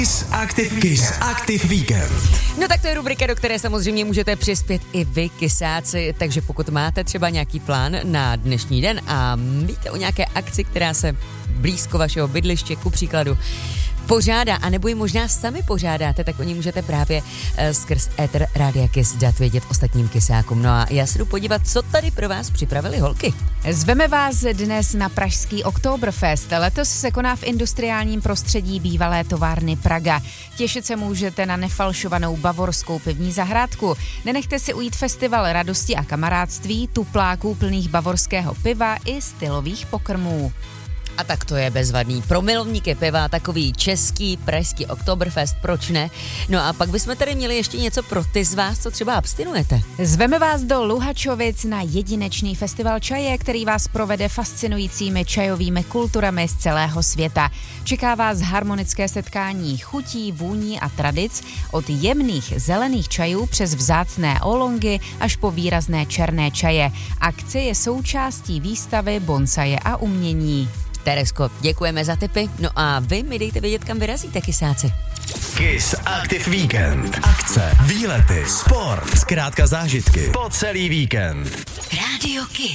Kiss Active Weekend. No tak to je rubrika, do které samozřejmě můžete přispět i vy, kysáci, takže pokud máte třeba nějaký plán na dnešní den a víte o nějaké akci, která se blízko vašeho bydliště, ku příkladu, pořádá, anebo ji možná sami pořádáte, tak o ní můžete právě skrz éter Rádia Kiss dát vědět ostatním kysákům. No a já se jdu podívat, co tady pro vás připravili holky. Zveme vás dnes na pražský Oktoberfest. Letos se koná v industriálním prostředí bývalé továrny Praga. Těšit se můžete na nefalšovanou bavorskou pivní zahrádku. Nenechte si ujít festival radosti a kamarádství, tupláků plných bavorského piva i stylových pokrmů. A tak to je bezvadný. Pro milovníky piva takový český, pražský Oktoberfest, proč ne? No a pak bychom tady měli ještě něco pro ty z vás, co třeba abstinujete. Zveme vás do Luhačovic na jedinečný festival čaje, který vás provede fascinujícími čajovými kulturami z celého světa. Čeká vás harmonické setkání chutí, vůní a tradic od jemných zelených čajů přes vzácné oolongy až po výrazné černé čaje. Akce je součástí výstavy bonsaje a umění. Teresko, děkujeme za tipy, no a vy mi dejte vědět, kam vyrazíte, kysáci. Kiss Active Weekend. Akce, výlety, sport, zkrátka zážitky po celý víkend. Rádio Kiss.